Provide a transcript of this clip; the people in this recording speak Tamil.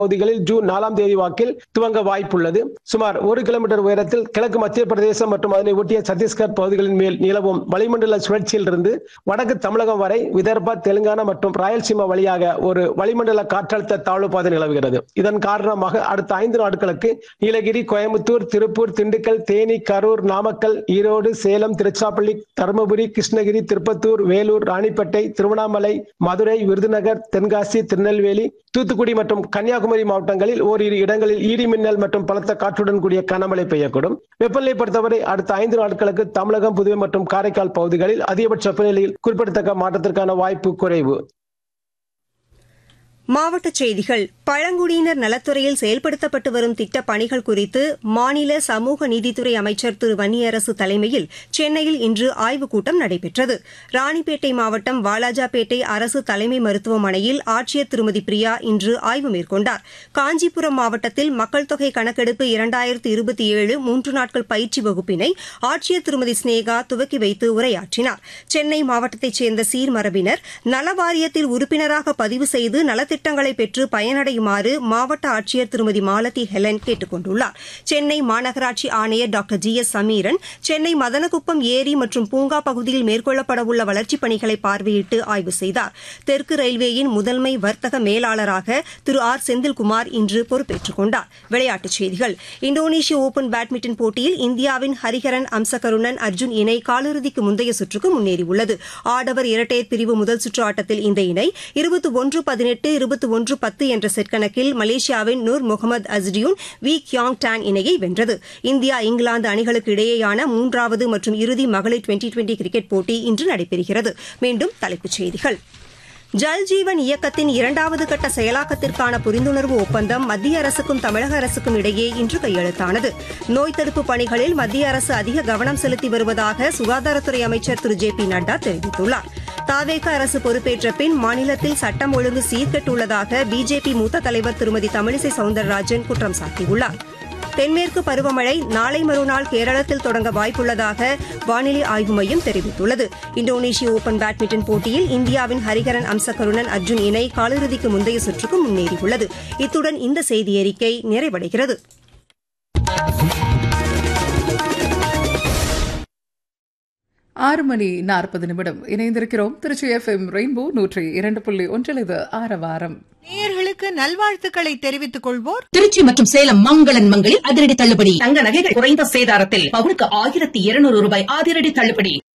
பகுதிகளில் ஜூன் 4ஆம் தேதி வாக்கில் துவங்க வாய்ப்புள்ளது. சுமார் 1 கிலோமீட்டர் உயரத்தில் கிழக்கு மத்திய பிரதேசம் மற்றும் அதனை ஒட்டிய சத்தீஸ்கர் பகுதிகளின் மேல் நிலவும் வளிமண்டல சுழற்சியிலிருந்து வடக்கு தமிழகம் வரை விதர்பா, தெலுங்கானா மற்றும் ராயல்சீமா வழியாக ஒரு வளிமண்டல காற்றழுத்த தாழ்வு பாதை நிலவுகிறது. இதன் காரணமாக அடுத்த 5 நாட்களுக்கு நீலகிரி, கோயம்புத்தூர், திருப்பூர், திண்டுக்கல், தேனி, கரூர், நாமக்கல், ஈரோடு, சேலம், திருச்சிராப்பள்ளி, தருமபுரி, கிருஷ்ணகிரி, திருப்பத்தூர், வேலூர், ராணிப்பேட்டை, திருவண்ணாமலை, மதுரை, விருதுநகர், தென்காசி, திருநெல்வேலி, தூத்துக்குடி மற்றும் கன்னியாகுமரி மாவட்டங்களில் ஓரிரு இடங்களில் இடி மின்னல் மற்றும் பலத்த காற்றுடன் கூடிய கனமழை பெய்யக்கூடும். வெப்பநிலை பொறுத்தவரை அடுத்த 5 நாட்களுக்கு தமிழகம், புதுவை மற்றும் காரைக்கால் பகுதிகளில் அதிகபட்ச வெப்பநிலையில் குறிப்பிடத்தக்க மாற்றத்திற்கான வாய்ப்பு குறைவு. மாவட்டச் செய்திகள். பழங்குடியினர் நலத்துறையில் செயல்படுத்தப்பட்டு வரும் திட்டப் பணிகள் குறித்து மாநில சமூக நீதித்துறை அமைச்சர் திரு வன்னியரசு தலைமையில் சென்னையில் இன்று ஆய்வுக் கூட்டம் நடைபெற்றது. ராணிப்பேட்டை மாவட்டம் வாலாஜாபேட்டை அரசு தலைமை மருத்துவமனையில் ஆட்சியர் திருமதி பிரியா இன்று ஆய்வு மேற்கொண்டார். காஞ்சிபுரம் மாவட்டத்தில் மக்கள் தொகை கணக்கெடுப்பு 2027 3 நாட்கள் பயிற்சி வகுப்பினை ஆட்சியர் திருமதி ஸ்னேகா துவக்கி வைத்து உரையாற்றினார். சென்னை மாவட்டத்தைச் சேர்ந்த சீர்மரபினர் நலவாரியத்தில் உறுப்பினராக பதிவு செய்து நலத்திட்டங்களை பெற்று பயனடையுமாறு மாவட்ட ஆட்சியர் திருமதி மாலதி ஹெலன் கேட்டுக் கொண்டுள்ளார். சென்னை மாநகராட்சி ஆணையர் டாக்டர் GS சமீரன் சென்னை மதனகுப்பம் ஏரி மற்றும் பூங்கா பகுதியில் மேற்கொள்ளப்படவுள்ள வளர்ச்சிப் பணிகளை பார்வையிட்டு ஆய்வு செய்தார். தெற்கு ரயில்வேயின் முதன்மை வர்த்தக மேலாளராக திரு ஆர் செந்தில்குமார் இன்று பொறுப்பேற்றுக் கொண்டார். விளையாட்டுச் செய்திகள். இந்தோனேஷிய ஓபன் பேட்மிண்டன் போட்டியில் இந்தியாவின் ஹரிஹரன் அம்சகருணன் அர்ஜுன் இணை காலிறுதிக்கு முந்தைய சுற்றுக்கு முன்னேறியுள்ளது. ஆடவர் இரட்டையர் பிரிவு முதல் சுற்று ஆட்டத்தில் இந்த இணை 21-18, 21-10 என்ற செட் கணக்கில் மலேசியாவின் நூர் முகமது அஸ்டியூன் வி கியாங் டான் இணையை வென்றது. இந்தியா, இங்கிலாந்து அணிகளுக்கு இடையேயான 3வது மற்றும் இறுதி மகளிர் 2020 கிரிக்கெட் போட்டி இன்று நடைபெறுகிறது. மீண்டும் தலைப்புச் செய்திகள். ஜல்ஜீவன் இயக்கத்தின் 2வது கட்ட செயலாக்கத்திற்கான புரிந்துணர்வு ஒப்பந்தம் மத்திய அரசுக்கும் தமிழக அரசுக்கும் இடையே இன்று கையெழுத்தானது. நோய் தடுப்புப் பணிகளில் மத்திய அரசு அதிக கவனம் செலுத்தி வருவதாக சுகாதாரத்துறை அமைச்சர் திரு JP நட்டா தெரிவித்துள்ளார். தாவேக அரசு பொறுப்பேற்ற பின் மாநிலத்தில் சட்டம் ஒழுங்கு சீர்கெட்டுள்ளதாக பிஜேபி மூத்த தலைவர் திருமதி தமிழிசை சவுந்தரராஜன் குற்றம் சாட்டியுள்ளார். தென்மேற்கு பருவமழை நாளை மறுநாள் கேரளத்தில் தொடங்க வாய்ப்புள்ளதாக வானிலை ஆய்வு மையம் தெரிவித்துள்ளது. இந்தோனேஷிய ஓபன் பேட்மிண்டன் போட்டியில் இந்தியாவின் ஹரிஹரன் அம்சகருணன் அர்ஜுன் இணை காலிறுதிக்கு முந்தைய சுற்றுக்கு முன்னேறியுள்ளது. இத்துடன் இந்த செய்தியறிக்கை நிறைவடைகிறது. 6:40 இணைந்திருக்கிறோம். திருச்சி FM ரெயின்போ 102.1 இது ஆரவாரம். நேயர்களுக்கு நல்வாழ்த்துக்களை தெரிவித்துக் கொள்வோர் திருச்சி மற்றும் சேலம் மங்களன் மங்களில் அதிரடி தள்ளுபடி. தங்க நகைகள் குறைந்த சேதாரத்தில் பவுனுக்கு 1200 ரூபாய் அதிரடி தள்ளுபடி.